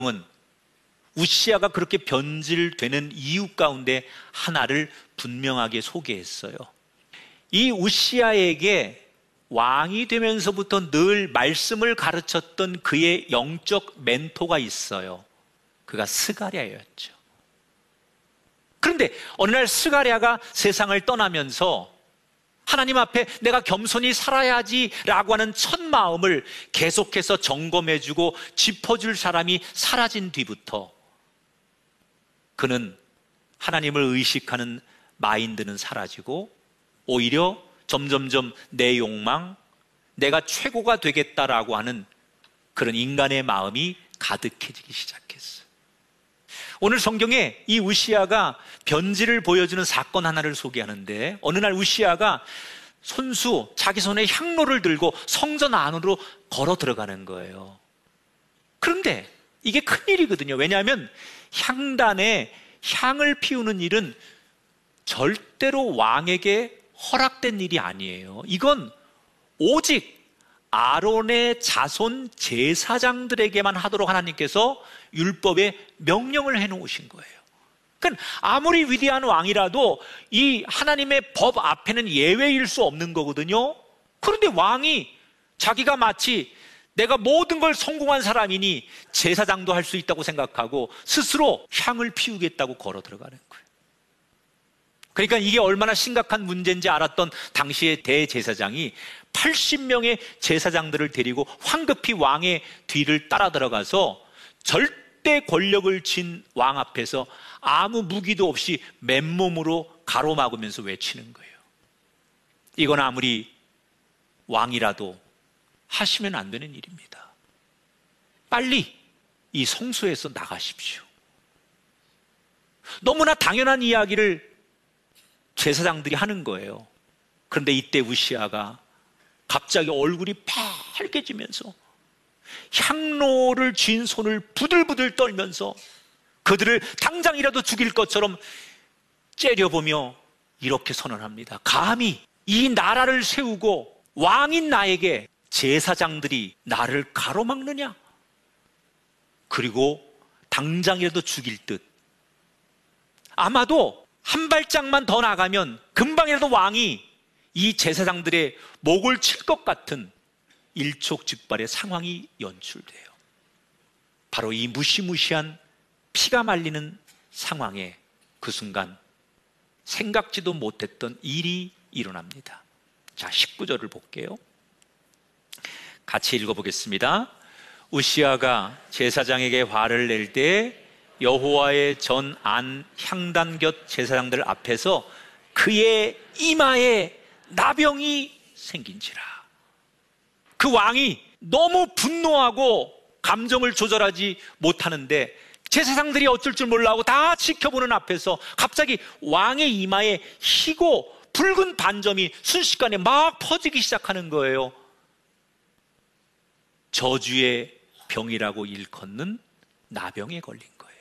우시아가 그렇게 변질되는 이유 가운데 하나를 분명하게 소개했어요. 이 우시아에게 왕이 되면서부터 늘 말씀을 가르쳤던 그의 영적 멘토가 있어요. 그가 스가랴였죠. 그런데 어느 날 스가랴가 세상을 떠나면서 하나님 앞에 내가 겸손히 살아야지라고 하는 첫 마음을 계속해서 점검해주고 짚어줄 사람이 사라진 뒤부터 그는 하나님을 의식하는 마인드는 사라지고 오히려 점점점 내 욕망, 내가 최고가 되겠다라고 하는 그런 인간의 마음이 가득해지기 시작했어요. 오늘 성경에 이 우시아가 변질을 보여주는 사건 하나를 소개하는데, 어느 날 우시아가 손수 자기 손에 향로를 들고 성전 안으로 걸어 들어가는 거예요. 그런데 이게 큰일이거든요. 왜냐하면 향단에 향을 피우는 일은 절대로 왕에게 허락된 일이 아니에요. 이건 오직 아론의 자손 제사장들에게만 하도록 하나님께서 율법에 명령을 해놓으신 거예요. 그러니까 아무리 위대한 왕이라도 이 하나님의 법 앞에는 예외일 수 없는 거거든요. 그런데 왕이 자기가 마치 내가 모든 걸 성공한 사람이니 제사장도 할 수 있다고 생각하고 스스로 향을 피우겠다고 걸어 들어가는 거예요. 그러니까 이게 얼마나 심각한 문제인지 알았던 당시의 대제사장이 80명의 제사장들을 데리고 황급히 왕의 뒤를 따라 들어가서 절대 권력을 쥔 왕 앞에서 아무 무기도 없이 맨몸으로 가로막으면서 외치는 거예요. 이건 아무리 왕이라도 하시면 안 되는 일입니다. 빨리 이 성소에서 나가십시오. 너무나 당연한 이야기를 제사장들이 하는 거예요. 그런데 이때 우시아가 갑자기 얼굴이 빨개지면서 향로를 쥔 손을 부들부들 떨면서 그들을 당장이라도 죽일 것처럼 째려보며 이렇게 선언합니다. 감히 이 나라를 세우고 왕인 나에게 제사장들이 나를 가로막느냐? 그리고 당장이라도 죽일 듯, 아마도 한 발짝만 더 나가면 금방이라도 왕이 이 제사장들의 목을 칠 것 같은 일촉즉발의 상황이 연출돼요. 바로 이 무시무시한 피가 말리는 상황에 그 순간 생각지도 못했던 일이 일어납니다. 자, 19절을 볼게요. 같이 읽어보겠습니다. 우시아가 제사장에게 화를 낼 때 여호와의 전 안 향단 곁 제사장들 앞에서 그의 이마에 나병이 생긴지라. 그 왕이 너무 분노하고 감정을 조절하지 못하는데 제사장들이 어쩔 줄 몰라하고 다 지켜보는 앞에서 갑자기 왕의 이마에 희고 붉은 반점이 순식간에 막 퍼지기 시작하는 거예요. 저주의 병이라고 일컫는 나병에 걸린 거예요.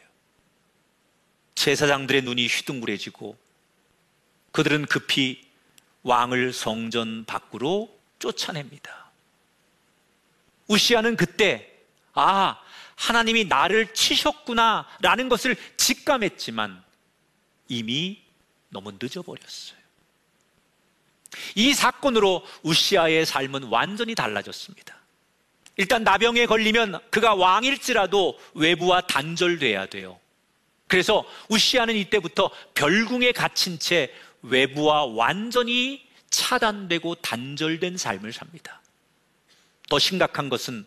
제사장들의 눈이 휘둥그레지고 그들은 급히 왕을 성전 밖으로 쫓아냅니다. 우시아는 그때 하나님이 나를 치셨구나 라는 것을 직감했지만 이미 너무 늦어버렸어요. 이 사건으로 우시아의 삶은 완전히 달라졌습니다. 일단 나병에 걸리면 그가 왕일지라도 외부와 단절돼야 돼요. 그래서 우시아는 이때부터 별궁에 갇힌 채 외부와 완전히 차단되고 단절된 삶을 삽니다. 더 심각한 것은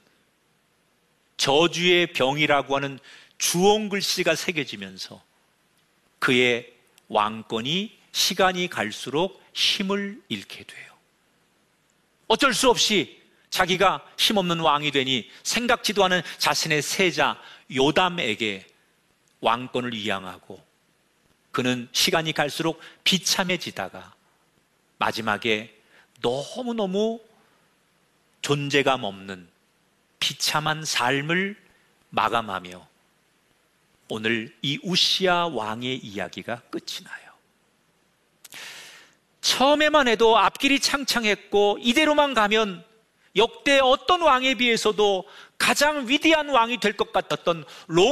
저주의 병이라고 하는 주홍 글씨가 새겨지면서 그의 왕권이 시간이 갈수록 힘을 잃게 돼요. 어쩔 수 없이 자기가 힘없는 왕이 되니 생각지도 않은 자신의 세자 요담에게 왕권을 이양하고 그는 시간이 갈수록 비참해지다가 마지막에 너무너무 존재감 없는 비참한 삶을 마감하며 오늘 이 우시아 왕의 이야기가 끝이 나요. 처음에만 해도 앞길이 창창했고 이대로만 가면 역대 어떤 왕에 비해서도 가장 위대한 왕이 될 것 같았던